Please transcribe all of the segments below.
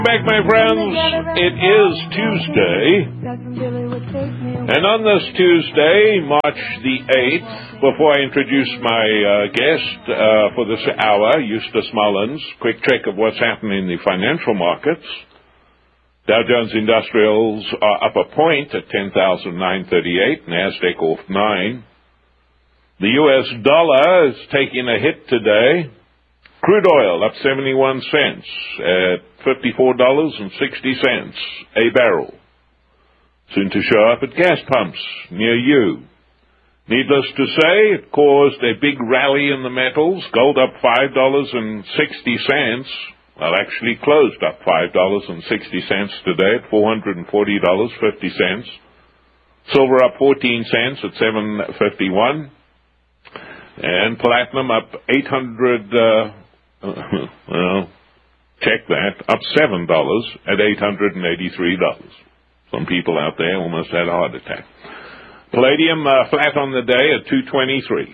Back, my friends. It is Tuesday, and on this Tuesday, March the 8th, before I introduce my guest for this hour, Eustace Mullins, quick check of what's happening in the financial markets. Dow Jones Industrials are up a point at 10,938, NASDAQ off 9. The U.S. dollar is taking a hit today. Crude oil up 71 cents at $54.60 a barrel. Soon to show up at gas pumps near you. Needless to say, it caused a big rally in the metals. Gold up $5.60. Well, actually closed up $5.60 today at $440.50. Silver up 14 cents at $7.51. And platinum up 800, well, check that, up $7 at $883. Some people out there almost had a heart attack. Palladium flat on the day at $223.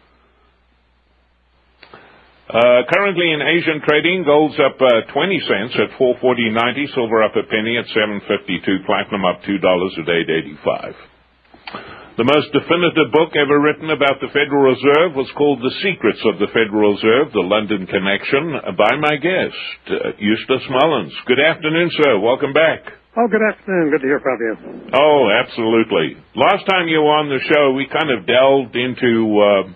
Currently in Asian trading, gold's up 20 cents at $440.90, silver up a penny at $7.52, platinum up $2 at $8.85. The most definitive book ever written about the Federal Reserve was called The Secrets of the Federal Reserve, The London Connection, by my guest, Eustace Mullins. Good afternoon, sir. Welcome back. Oh, good afternoon. Good to hear from you. Oh, absolutely. Last time you were on the show, we kind of delved into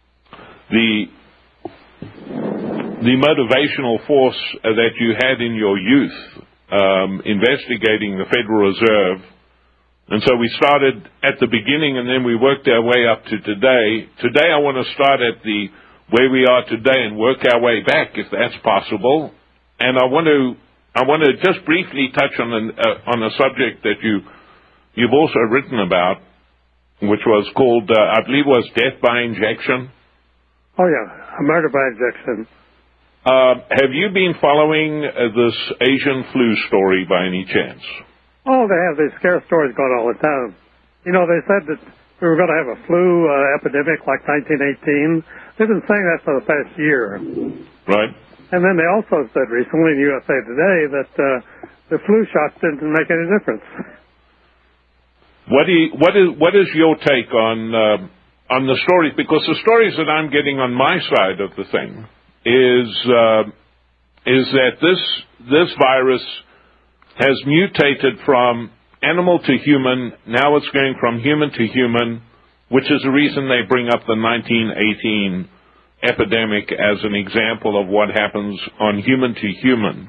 the motivational force that you had in your youth investigating the Federal Reserve. And so we started at the beginning, and then we worked our way up to today. Today I want to start at the where we are today and work our way back, if that's possible. And I want to just briefly touch on a subject that you've also written about, which was called, I believe, was death by injection. Oh yeah, a murder by injection. Have you been following this Asian flu story by any chance? Oh, they have these scare stories going all the time. You know, they said that we were going to have a flu epidemic like 1918. They've been saying that for the past year. Right. And then they also said recently in USA Today that the flu shots didn't make any difference. What is your take on the stories? Because the stories that I'm getting on my side of the thing is that this virus has mutated from animal to human. Now it's going from human to human, which is the reason they bring up the 1918 epidemic as an example of what happens on human to human.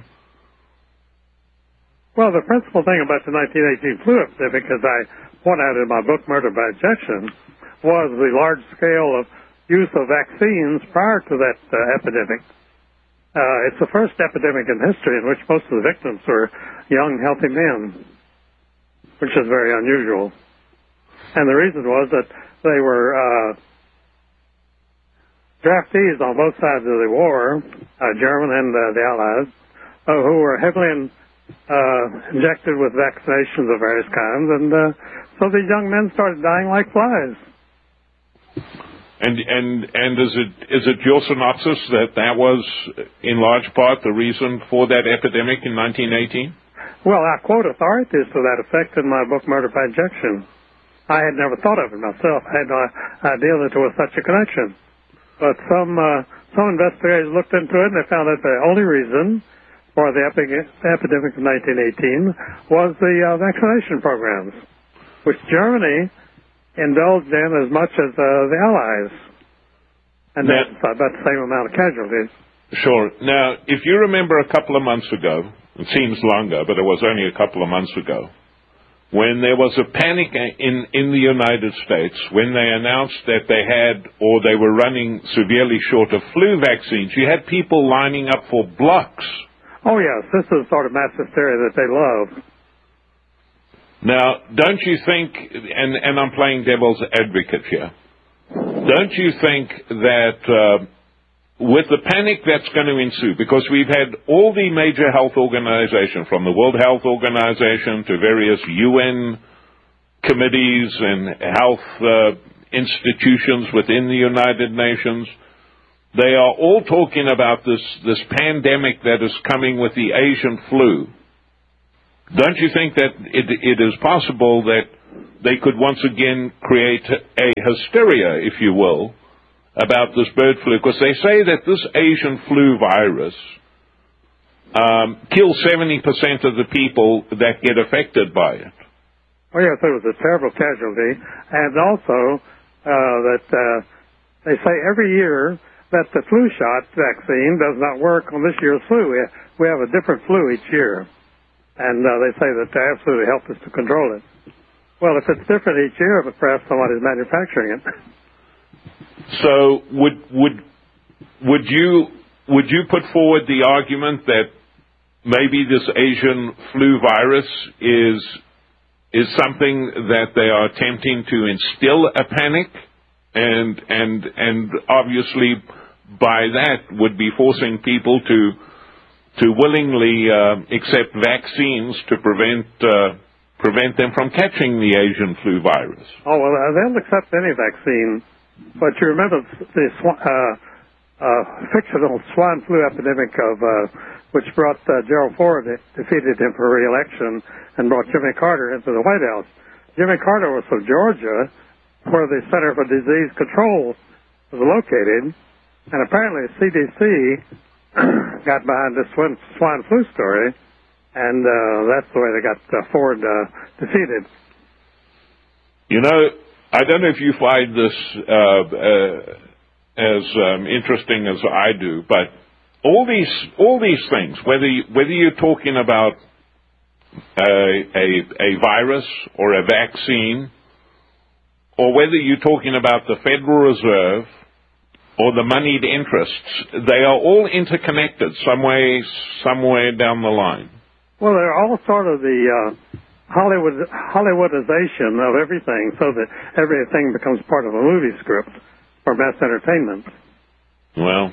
Well, the principal thing about the 1918 flu epidemic, as I point out in my book, Murder by Injection, was the large scale of use of vaccines prior to that epidemic. It's the first epidemic in history in which most of the victims were young, healthy men, which is very unusual. And the reason was that they were draftees on both sides of the war, German and the Allies, who were heavily injected with vaccinations of various kinds, and so these young men started dying like flies. And is it your synopsis that was in large part the reason for that epidemic in 1918? Well, I quote authorities to that effect in my book, Murder by Injection. I had never thought of it myself. I had no idea that there was such a connection. But some investigators looked into it, and they found that the only reason for the epidemic of 1918 was the vaccination programs, which Germany indulged in as much as the Allies, and that's about the same amount of casualties. Sure. Now, if you remember a couple of months ago, it seems longer, but it was only a couple of months ago, when there was a panic in the United States, when they announced that they had, or they were running severely short of flu vaccines, you had people lining up for blocks. Oh, yes. This is the sort of mass hysteria that they love. Now, don't you think, and I'm playing devil's advocate here, don't you think that with the panic that's going to ensue, because we've had all the major health organizations, from the World Health Organization to various UN committees and health institutions within the United Nations, they are all talking about this pandemic that is coming with the Asian flu. Don't you think that it is possible that they could once again create a hysteria, if you will, about this bird flu? Because they say that this Asian flu virus kills 70% of the people that get affected by it. Oh, yes, it was a terrible casualty. And also that they say every year that the flu shot vaccine does not work on this year's flu. We have a different flu each year. And they say that they absolutely help us to control it. Well, if it's different each year, but perhaps somebody's manufacturing it. So would you put forward the argument that maybe this Asian flu virus is something that they are attempting to instill a panic, and obviously by that would be forcing people to willingly accept vaccines to prevent them from catching the Asian flu virus? Oh, well, they'll accept any vaccine. But you remember the fictional swine flu epidemic which brought Gerald Ford, defeated him for re-election, and brought Jimmy Carter into the White House. Jimmy Carter was from Georgia, where the Center for Disease Control was located, and apparently CDC got behind this swine flu story, and that's the way they got Ford defeated. You know, I don't know if you find this as interesting as I do, but all these things, whether you're talking about a virus or a vaccine, or whether you're talking about the Federal Reserve or the moneyed interests, they are all interconnected somewhere down the line. Well, they're all sort of the Hollywoodization of everything, so that everything becomes part of a movie script for mass entertainment. Well,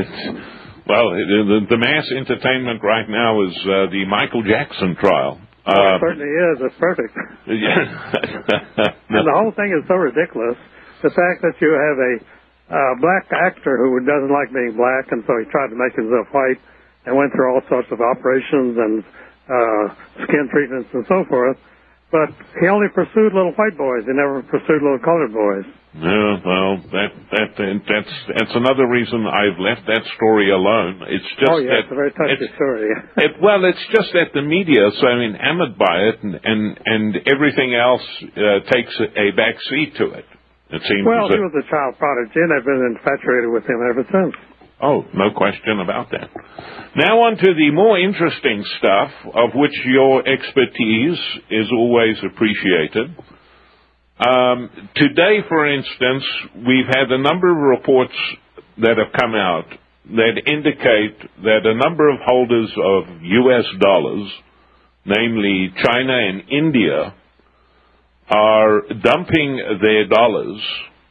the mass entertainment right now is the Michael Jackson trial. It certainly is. It's perfect. And the whole thing is so ridiculous. The fact that you have a black actor who doesn't like being black, and so he tried to make himself white and went through all sorts of operations and skin treatments and so forth, but he only pursued little white boys. He never pursued little colored boys. Yeah, well, that's another reason I've left that story alone. It's just it's a very touchy story. It's just that the media is so enamored by it, and everything else takes a back seat to it. It seems. Well, he was a child prodigy, and they've been infatuated with him ever since. Oh, no question about that. Now on to the more interesting stuff, of which your expertise is always appreciated. Today, for instance, we've had a number of reports that have come out that indicate that a number of holders of U.S. dollars, namely China and India, are dumping their dollars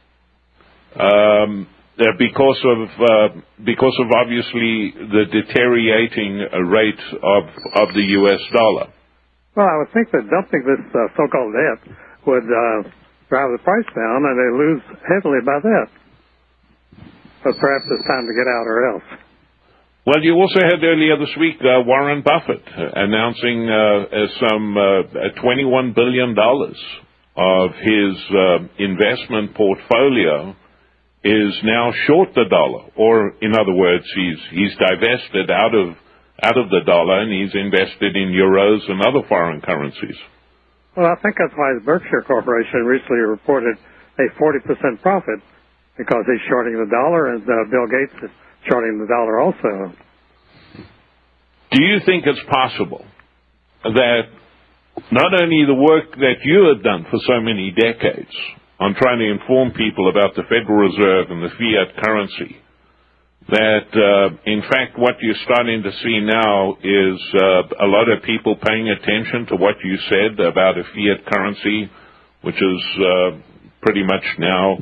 because of obviously the deteriorating rate of the U.S. dollar. Well, I would think that dumping this so-called debt would drive the price down, and they lose heavily by that. But perhaps it's time to get out or else. Well, you also had earlier this week Warren Buffett announcing some $21 billion of his investment portfolio is now short the dollar, or in other words, he's divested out of the dollar, and he's invested in euros and other foreign currencies. Well, I think that's why Berkshire Corporation recently reported a 40% profit, because he's shorting the dollar, and Bill Gates is shorting the dollar also. Do you think it's possible that not only the work that you have done for so many decades on trying to inform people about the Federal Reserve and the fiat currency, that in fact what you're starting to see now is a lot of people paying attention to what you said about a fiat currency, which is pretty much now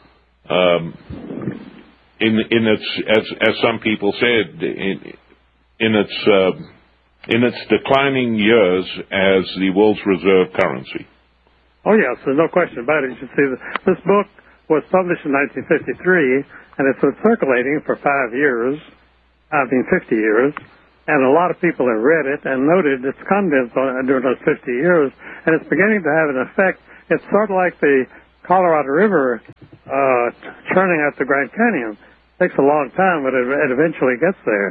in its, as some people said, in its declining years as the world's reserve currency? Oh yes, there's no question about it. You should see this book was published in 1953, and it's been circulating for 50 years, and a lot of people have read it and noted its contents during those 50 years, and it's beginning to have an effect. It's sort of like the Colorado River churning out the Grand Canyon. It takes a long time, but it eventually gets there.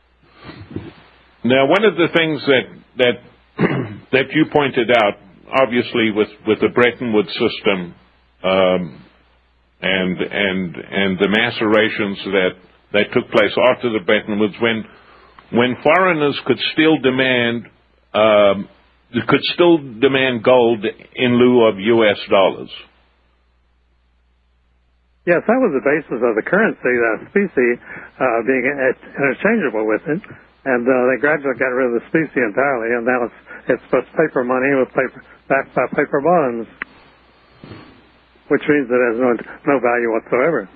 Now, one of the things that you pointed out, obviously, with the Bretton Woods system and the macerations that took place after the Bretton Woods, when foreigners could still demand gold in lieu of U.S. dollars. Yes, that was the basis of the currency, the specie being interchangeable with it, and they gradually got rid of the specie entirely, and now it's just paper money with backed by paper bonds, which means it has no value whatsoever.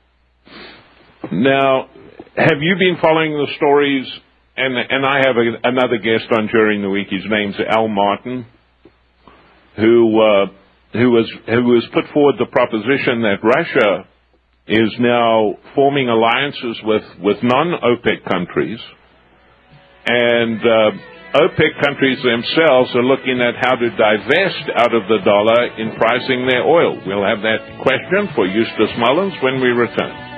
Now, have you been following the stories? And I have another guest on during the week. His name's Al Martin, who has put forward the proposition that Russia is now forming alliances with non-OPEC countries, and OPEC countries themselves are looking at how to divest out of the dollar in pricing their oil. We'll have that question for Eustace Mullins when we return.